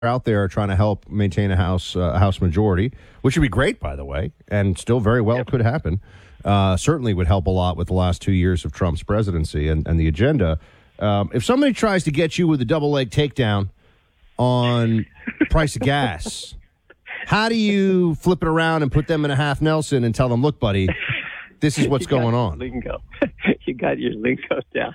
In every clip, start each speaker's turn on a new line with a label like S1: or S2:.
S1: out there trying to help maintain a House majority, which would be great, by the way, and still very well could happen. Certainly would help a lot with the last 2 years of Trump's presidency and the agenda. If somebody tries to get you with a double leg takedown on the price of gas, how do you flip it around and put them in a half Nelson and tell them, look, buddy, this is what's going on?
S2: Lingo. You got your lingo down.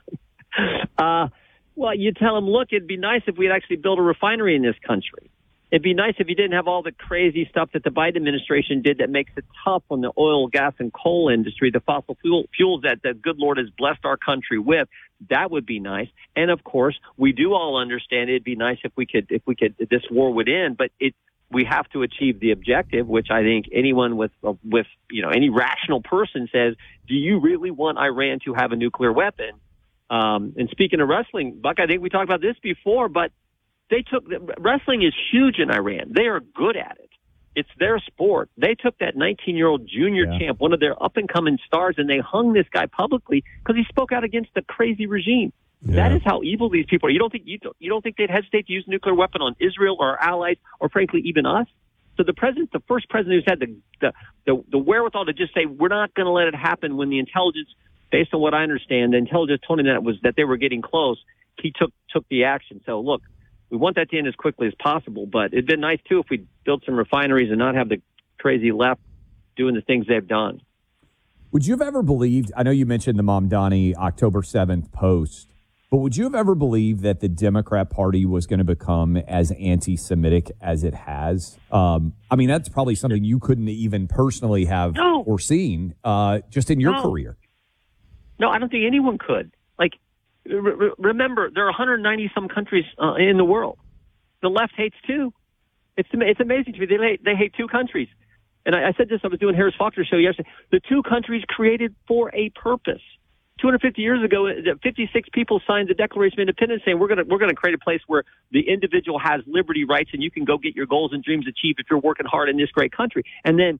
S2: Well, you tell them, look, it'd be nice if we'd actually build a refinery in this country. It'd be nice if you didn't have all the crazy stuff that the Biden administration did that makes it tough on the oil, gas, and coal industry, the fossil fuels that the good Lord has blessed our country with. That would be nice. And of course, we do all understand it'd be nice if we could, this war would end, but we have to achieve the objective, which I think anyone with any rational person says, do you really want Iran to have a nuclear weapon? And speaking of wrestling, Buck, I think we talked about this before, but wrestling is huge in Iran. They are good at it. It's their sport. They took that 19-year-old junior champ, one of their up-and-coming stars, and they hung this guy publicly because he spoke out against the crazy regime. Yeah. That is how evil these people are. You don't think they'd hesitate to use a nuclear weapon on Israel or our allies or, frankly, even us? So the first president who's had the wherewithal to just say, we're not going to let it happen when the intelligence, based on what I understand, the intelligence told him that they were getting close, he took the action. So, look, we want that to end as quickly as possible, but it'd been nice, too, if we built some refineries and not have the crazy left doing the things they've done.
S3: Would you have ever believed, I know you mentioned the Mamdani October 7th post, but would you have ever believed that the Democrat Party was going to become as anti-Semitic as it has? I mean, that's probably something you couldn't even personally have foreseen just in your career.
S2: No, I don't think anyone could. Like, remember, there are 190-some countries in the world. The left hates two. It's amazing to me. They hate two countries. And I said this, I was doing Harris Faulkner's show yesterday. The two countries created for a purpose. 250 years ago, 56 people signed the Declaration of Independence saying we're going to create a place where the individual has liberty rights and you can go get your goals and dreams achieved if you're working hard in this great country. And then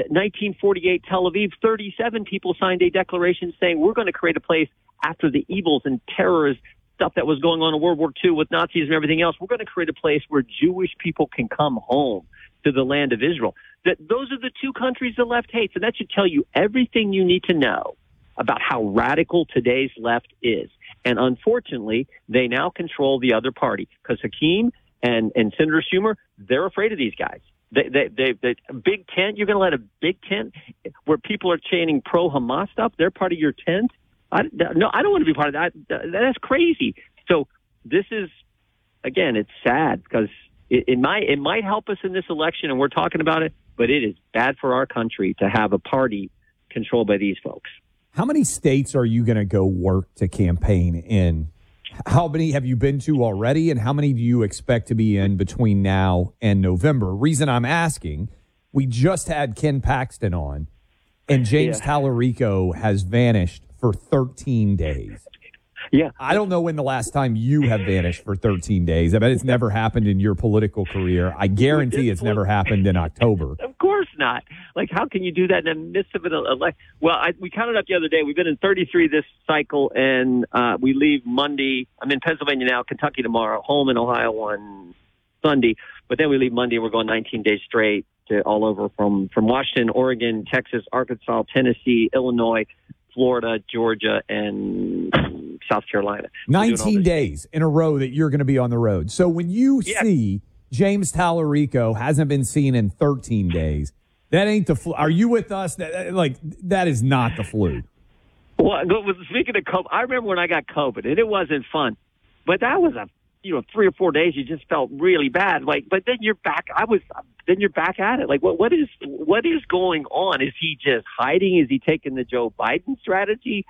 S2: 1948 Tel Aviv, 37 people signed a declaration saying we're going to create a place after the evils and terrorist stuff that was going on in World War II with Nazis and everything else. We're going to create a place where Jewish people can come home to the land of Israel. Those are the two countries the left hates, and that should tell you everything you need to know about how radical today's left is. And unfortunately, they now control the other party because Hakeem and Senator Schumer, they're afraid of these guys. They big tent. You're going to let a big tent where people are chanting pro-Hamas stuff. They're part of your tent. I don't want to be part of that. That's crazy. So this is, again, it's sad because it might help us in this election, and we're talking about it. But it is bad for our country to have a party controlled by these folks.
S3: How many states are you going to go work to campaign in? How many have you been to already, and how many do you expect to be in between now and November? Reason I'm asking, we just had Ken Paxton on, and James Tallarico has vanished for 13 days.
S2: Yeah.
S3: I don't know when the last time you have vanished for 13 days. I bet it's never happened in your political career. I guarantee it's never happened in October.
S2: Of course not. Like, how can you do that in the midst of an election? Well, we counted up the other day. We've been in 33 this cycle, and we leave Monday. I'm in Pennsylvania now, Kentucky tomorrow, home in Ohio on Sunday. But then we leave Monday. We're going 19 days straight to all over from Washington, Oregon, Texas, Arkansas, Tennessee, Illinois, Florida, Georgia, and South Carolina.
S3: 19 days in a row that you're going to be on the road. So when you see James Tallarico hasn't been seen in 13 days, that ain't the flu. Are you with us? That is not the flu.
S2: Well, speaking of COVID, I remember when I got COVID, and it wasn't fun. But that was 3 or 4 days you just felt really bad. But then you're back. Then you're back at it. Like, what is going on? Is he just hiding? Is he taking the Joe Biden strategy?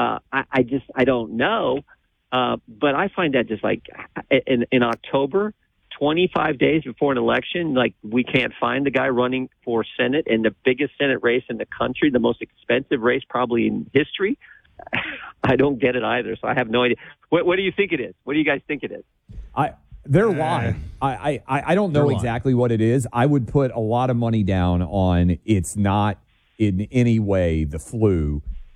S2: I don't know. But I find that just like in October, 25 days before an election, like, we can't find the guy running for Senate in the biggest Senate race in the country, the most expensive race probably in history. I don't get it either, so I have no idea. What do you think it is? What do you guys think it is?
S3: They're lying. I don't know exactly what it is. I would put a lot of money down on it's not in any way the flu.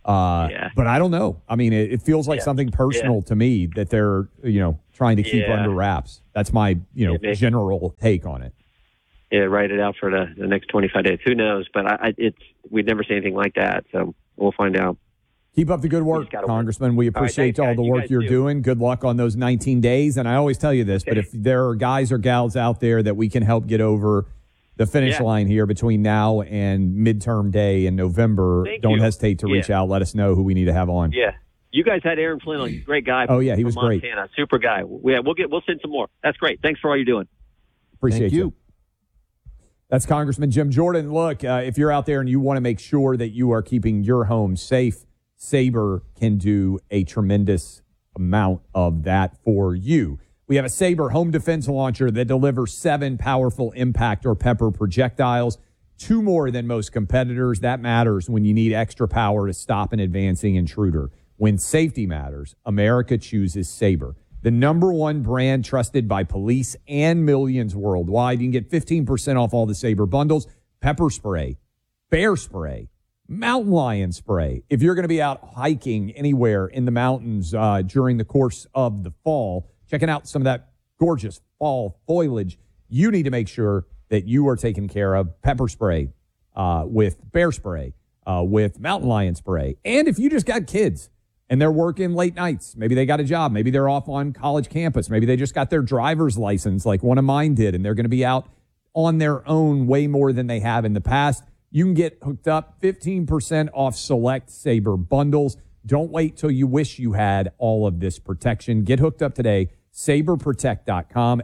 S3: But I don't know. I mean, it feels like something personal to me that they're, trying to keep under wraps. That's my, general take on it.
S2: Yeah, write it out for the next 25 days. Who knows? But we'd never say anything like that, so we'll find out.
S3: Keep up the good work, Congressman. We appreciate all the work you're doing. Good luck on those 19 days. And I always tell you this, but if there are guys or gals out there that we can help get over the finish line here between now and midterm day in November, don't hesitate to reach out. Let us know who we need to have on.
S2: Yeah. You guys had Aaron Flynn on. Great guy.
S3: Oh, yeah, he was
S2: Montana.
S3: great.
S2: Super guy. We'll send some more. That's great. Thanks for all you're doing.
S3: Appreciate you. That's Congressman Jim Jordan. Look, if you're out there and you want to make sure that you are keeping your home safe, Sabre can do a tremendous amount of that for you. We have a Sabre home defense launcher that delivers 7 powerful impact or pepper projectiles, 2 more than most competitors. That matters when you need extra power to stop an advancing intruder. When safety matters, America chooses Sabre, the #1 brand trusted by police and millions worldwide. You can get 15% off all the Sabre bundles, pepper spray, bear spray, mountain lion spray. If you're going to be out hiking anywhere in the mountains during the course of the fall, checking out some of that gorgeous fall foliage, you need to make sure that you are taken care of. Pepper spray with bear spray, with mountain lion spray. And if you just got kids and they're working late nights, maybe they got a job, maybe they're off on college campus, maybe they just got their driver's license like one of mine did, and they're going to be out on their own way more than they have in the past, you can get hooked up 15% off select Sabre bundles. Don't wait till you wish you had all of this protection. Get hooked up today. SabreProtect.com,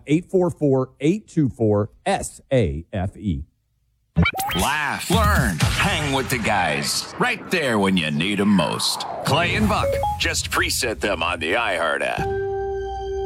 S3: 844-824-SAFE.
S4: Laugh, learn, hang with the guys. Right there when you need them most. Clay and Buck, just preset them on the iHeart app.